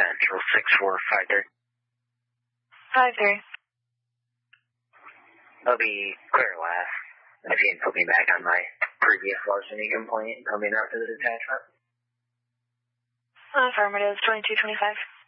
Central 6453. 53. I'll be clear last. If you can put me back on my previous larceny complaint coming out to the detachment. Affirmative, 2225.